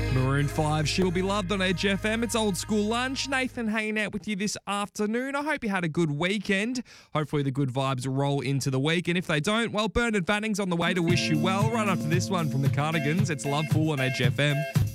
Maroon 5, She'll Be Loved on Edge FM. It's Old School Lunch. Nathan hanging out with you this afternoon. I hope you had a good weekend. Hopefully the good vibes roll into the week. And if they don't, well, Bernard Vanning's on the way to wish you well. Right after this one from the Cardigans, it's Love Fool on Edge FM.